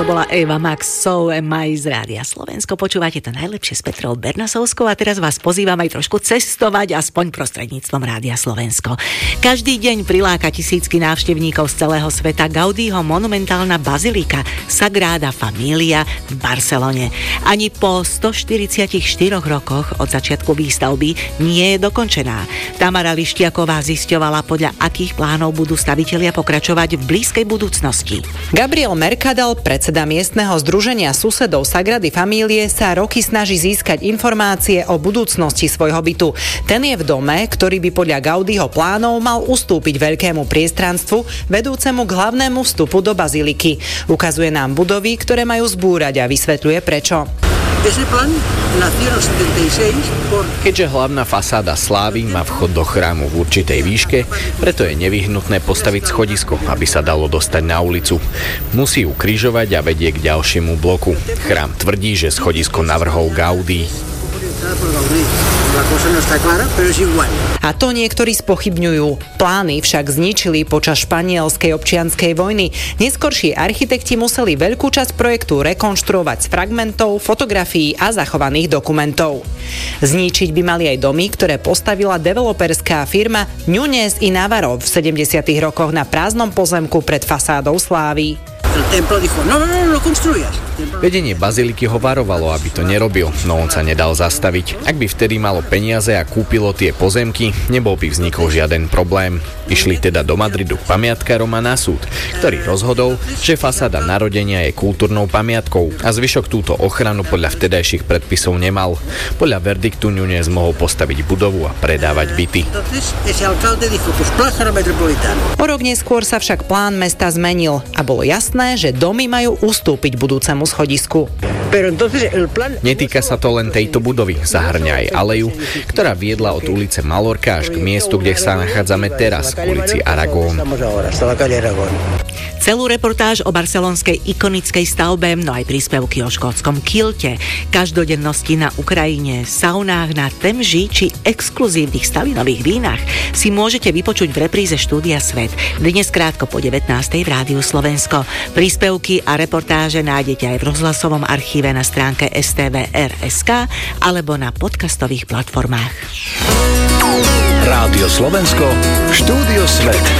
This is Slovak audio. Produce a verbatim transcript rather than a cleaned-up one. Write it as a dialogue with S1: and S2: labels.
S1: to bola Eva Max, So Am I z Rádia Slovensko. Počúvate to najlepšie s Petrou Bernasovskou a teraz vás pozývam aj trošku cestovať, aspoň prostredníctvom Rádia Slovensko. Každý deň priláka tisícky návštevníkov z celého sveta Gaudího monumentálna bazilika Sagrada Familia v Barcelone. Ani po stoštyridsiatich rokoch od začiatku výstavby nie je dokončená. Tamara Lištiaková zisťovala, podľa akých plánov budú stavitelia pokračovať v blízkej budúcnosti.
S2: Gabriel Mercadal, predseda miestneho združenia susedov Sagrady Famílie, sa roky snaží získať informácie o budúcnosti svojho bytu. Ten je v dome, ktorý by podľa Gaudího plánov mal ustúpiť veľkému priestranstvu vedúcemu k hlavnému vstupu do baziliky. Ukazuje nám budovy, ktoré majú zbúrať a vysvetľuje prečo.
S3: Keďže hlavná fasáda slávy má vchod do chrámu v určitej výške, preto je nevyhnutné postaviť schodisko, aby sa dalo dostať na ulicu. Musí ju križovať a vedie k ďalšiemu bloku. Chrám tvrdí, že schodisko navrhol Gaudí.
S2: A to niektorí spochybňujú. Plány však zničili počas španielskej občianskej vojny. Neskorší architekti museli veľkú časť projektu rekonštruovať z fragmentov, fotografií a zachovaných dokumentov. Zničiť by mali aj domy, ktoré postavila developerská firma Núñez y Navarro v sedemdesiatych rokoch na prázdnom pozemku pred fasádou slávy.
S3: Vedenie baziliky ho varovalo, aby to nerobil, no on sa nedal zastaviť. Ak by vtedy malo peniaze a kúpilo tie pozemky, nebol by vznikol žiaden problém. Išli teda do Madridu k pamiatkárom a na súd, ktorý rozhodol, že fasáda narodenia je kultúrnou pamiatkou a zvyšok túto ochranu podľa vtedajších predpisov nemal. Podľa verdiktu Núñez mohol postaviť budovu a predávať byty.
S2: O rok neskôr sa však plán mesta zmenil a bolo jasné, že domy majú ustúpiť budúcemu schodisku.
S3: Netýka sa to len tejto budovy, zahrňa aj aleju, ktorá viedla od ulice Malorca až k miestu, kde sa nachádzame teraz, k ulici Aragón.
S1: Celú reportáž o barcelonskej ikonickej stavbe, no aj príspevky o škótskom kilte, každodennosti na Ukrajine, saunách na Temži či exkluzívnych stalinových vínach si môžete vypočuť v repríze štúdia Svet. Dnes krátko po devätnástej v Rádiu Slovensko. Príspevky a reportáže nájdete aj v rozhlasovom archíve na stránke es té vé er bodka es ká alebo na podcastových platformách.
S4: Rádio Slovensko, štúdio Svet.